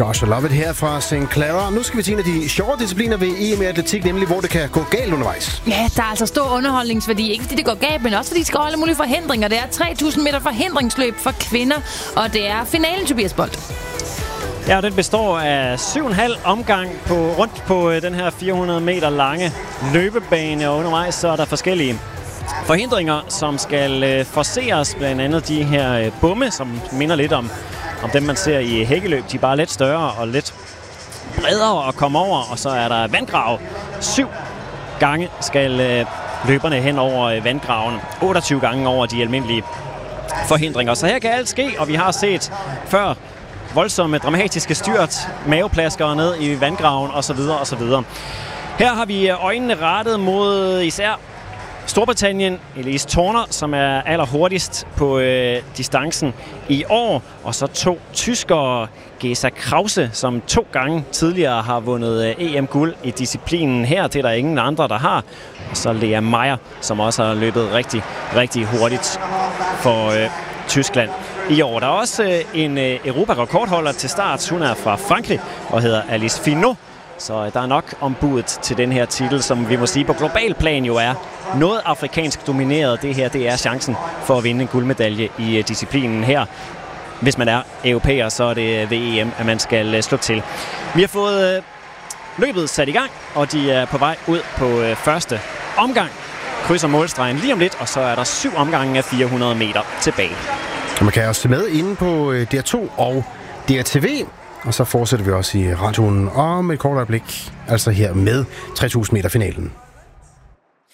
Gosh, I love it her fra St. Clara. Nu skal vi til en af de sjove discipliner ved EM i atletik, nemlig hvor det kan gå galt undervejs. Ja, der er altså stor underholdningsværdi. Ikke fordi det går galt, men også fordi de skal holde mulige forhindringer. Det er 3.000 meter forhindringsløb for kvinder, og det er finalen, Tobias Bolt. Ja, den består af 7,5 omgang rundt på den her 400 meter lange løbebane, og undervejs så er der forskellige forhindringer, som skal forceres, blandt andet de her bomme, som minder lidt om dem, man ser i hækkeløb. De er bare lidt større og lidt bredere at komme over, og så er der vandgrav. 7 gange skal løberne hen over vandgraven, 28 gange over de almindelige forhindringer. Så her kan alt ske, og vi har set før voldsomme, dramatiske styrt, maveplaskere ned i vandgraven osv. osv. Her har vi øjnene rettet mod især Storbritannien, Elise Turner, som er allerhurtigst på distancen i år. Og så 2 tyskere, Gesa Krause, som 2 gange tidligere har vundet EM-guld i disciplinen her. Det er der ingen andre, der har. Og så Lea Meyer, som også har løbet rigtig, rigtig hurtigt for Tyskland i år. Der er også en Europa-rekordholder til start. Hun er fra Frankrig og hedder Alice Finot. Så der er nok ombudet til den her titel, som vi må sige på global plan jo er noget afrikansk domineret. Det her, det er chancen for at vinde en guldmedalje i disciplinen her. Hvis man er europæer, så er det ved EM, at man skal slå til. Vi har fået løbet sat i gang, og de er på vej ud på første omgang. Krydser målstregen lige om lidt, og så er der 7 omgange af 400 meter tilbage. Og man kan også se med inde på DR2 og DRTV. Og så fortsætter vi også i radioen om et kort øjeblik, altså her med 3.000 meter finalen.